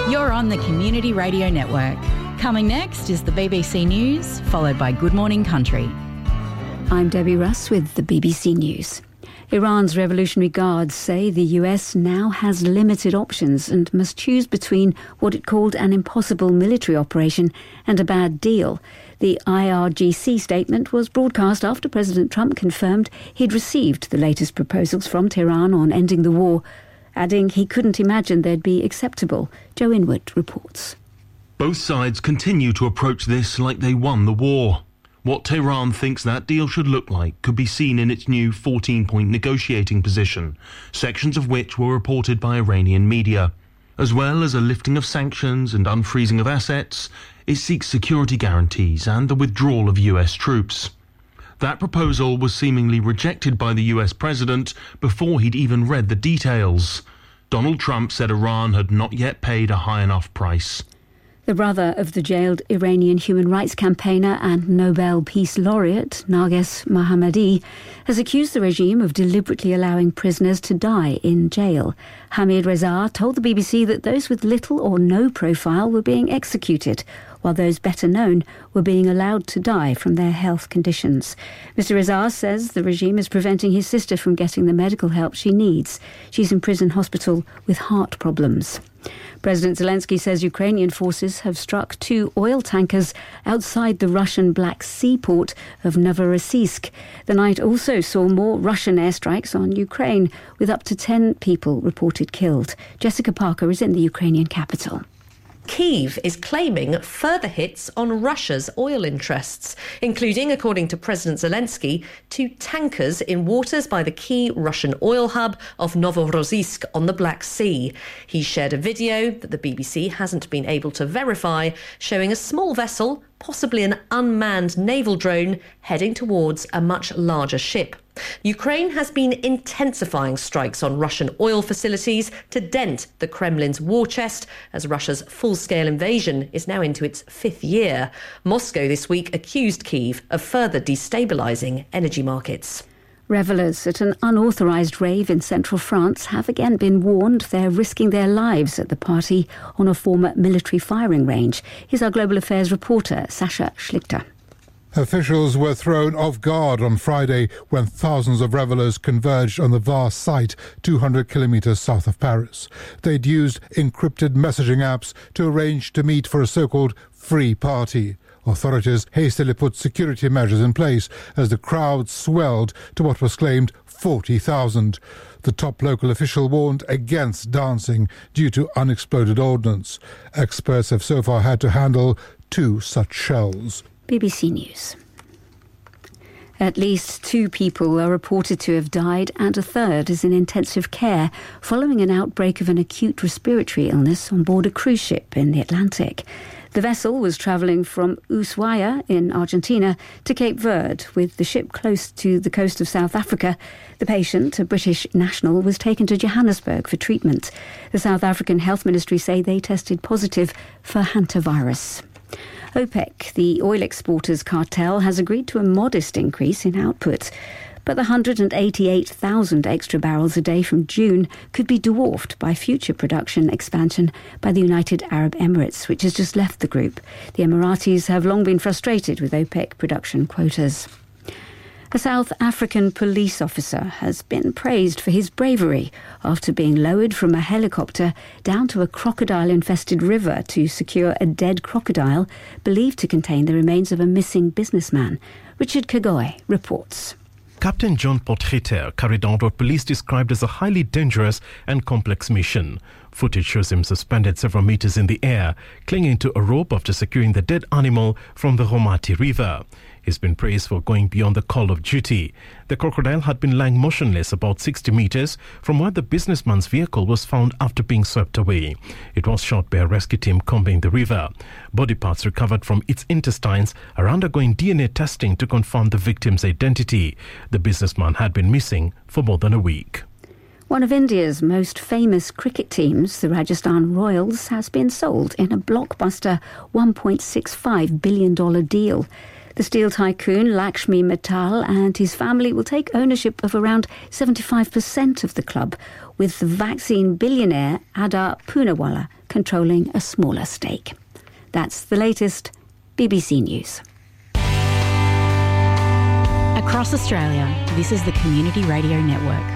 You're on the Community Radio Network. Coming next is the BBC News, followed by Good Morning Country. I'm Debbie Russ with the BBC News. Iran's Revolutionary Guards say the US now has limited options and must choose between what it called an impossible military operation and a bad deal. The IRGC statement was broadcast after President Trump confirmed he'd received the latest proposals from Tehran on ending the war, adding he couldn't imagine they'd be acceptable. Joe Inwood reports. Both sides continue to approach this like they won the war. What Tehran thinks that deal should look like could be seen in its new 14-point negotiating position, sections of which were reported by Iranian media. As well as a lifting of sanctions and unfreezing of assets, it seeks security guarantees and the withdrawal of US troops. That proposal was seemingly rejected by the US president before he'd even read the details. Donald Trump said Iran had not yet paid a high enough price. The brother of the jailed Iranian human rights campaigner and Nobel Peace Laureate, Narges Mohammadi, has accused the regime of deliberately allowing prisoners to die in jail. Hamid Reza told the BBC that those with little or no profile were being executed, while those better known were being allowed to die from their health conditions. Mr. Reza says the regime is preventing his sister from getting the medical help she needs. She's in prison hospital with heart problems. President Zelensky says Ukrainian forces have struck 2 oil tankers outside the Russian Black Sea port of Novorossiysk. The night also saw more Russian airstrikes on Ukraine, with up to 10 people reported killed. Jessica Parker is in the Ukrainian capital. Kyiv is claiming further hits on Russia's oil interests, including, according to President Zelensky, 2 tankers in waters by the key Russian oil hub of Novorossiysk on the Black Sea. He shared a video that the BBC hasn't been able to verify, showing a small vessel, possibly an unmanned naval drone, heading towards a much larger ship. Ukraine has been intensifying strikes on Russian oil facilities to dent the Kremlin's war chest as Russia's full-scale invasion is now into its 5th year. Moscow this week accused Kyiv of further destabilising energy markets. Revellers at an unauthorised rave in central France have again been warned they're risking their lives at the party on a former military firing range. Here's our Global Affairs reporter, Sasha Schlichter. Officials were thrown off guard on Friday when thousands of revellers converged on the vast site 200 kilometres south of Paris. They'd used encrypted messaging apps to arrange to meet for a so-called free party. Authorities hastily put security measures in place as the crowd swelled to what was claimed 40,000. The top local official warned against dancing due to unexploded ordnance. Experts have so far had to handle 2 such shells. BBC News. At least 2 people are reported to have died and a third is in intensive care following an outbreak of an acute respiratory illness on board a cruise ship in the Atlantic. The vessel was travelling from Ushuaia in Argentina to Cape Verde, with the ship close to the coast of South Africa. The patient, a British national, was taken to Johannesburg for treatment. The South African Health Ministry say they tested positive for hantavirus. OPEC, the oil exporters cartel, has agreed to a modest increase in output. But the 188,000 extra barrels a day from June could be dwarfed by future production expansion by the United Arab Emirates, which has just left the group. The Emiratis have long been frustrated with OPEC production quotas. A South African police officer has been praised for his bravery after being lowered from a helicopter down to a crocodile-infested river to secure a dead crocodile believed to contain the remains of a missing businessman. Richard Kagoy reports. Captain John Potgieter carried out what police described as a highly dangerous and complex mission. Footage shows him suspended several meters in the air, clinging to a rope after securing the dead animal from the Romati River. He's been praised for going beyond the call of duty. The crocodile had been lying motionless about 60 meters from where the businessman's vehicle was found after being swept away. It was shot by a rescue team combing the river. Body parts recovered from its intestines are undergoing DNA testing to confirm the victim's identity. The businessman had been missing for more than a week. One of India's most famous cricket teams, the Rajasthan Royals, has been sold in a blockbuster $1.65 billion deal. The steel tycoon Lakshmi Mittal and his family will take ownership of around 75% of the club, with the vaccine billionaire Adar Poonawalla controlling a smaller stake. That's the latest. BBC News. Across Australia, this is the Community Radio Network.